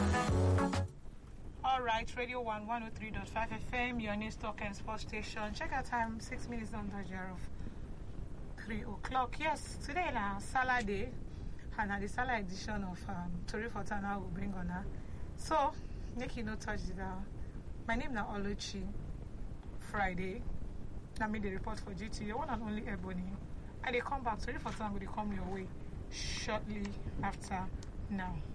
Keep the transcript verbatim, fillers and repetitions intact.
Alright, Radio one one oh three point five F M, your news talk and sports station. Check out time, six minutes on the jar of three o'clock. Yes, today now, Salah Day, and at the Salah edition of um, Tori Fortana will bring on her. So, make you no touch the dial. My name now Oluchi Friday. I made the report for G T, your one and only Ebony. And they come back, Tori Fortana will come your way shortly after now.